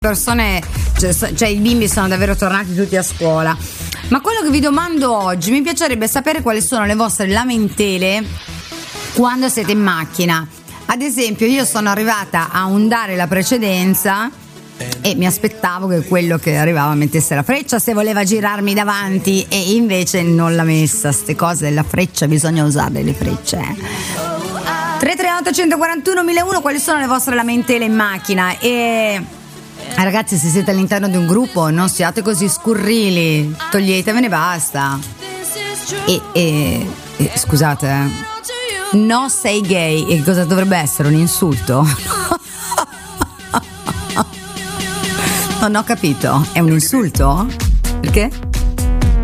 persone, cioè i bimbi sono davvero tornati tutti a scuola. Ma quello che vi domando oggi, mi piacerebbe sapere quali sono le vostre lamentele quando siete in macchina. Ad esempio, io sono arrivata a ondare la precedenza e mi aspettavo che quello che arrivava mettesse la freccia se voleva girarmi davanti, e invece non l'ha messa. Ste cose della freccia, bisogna usare le frecce. 338 141 1001, quali sono le vostre lamentele in macchina? E ragazzi, se siete all'interno di un gruppo non siate così scurrili, toglietevene, basta. E scusate, no, sei gay, e cosa dovrebbe essere? Un insulto? Non ho capito, è un insulto? Perché?